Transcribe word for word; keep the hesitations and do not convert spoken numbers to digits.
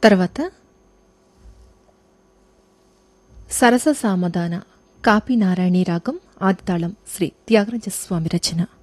తర్వాత సరస సామదాన కాపీ నారాయణీ రాగం ఆదితాళం శ్రీ త్యాగరాజస్వామి రచన.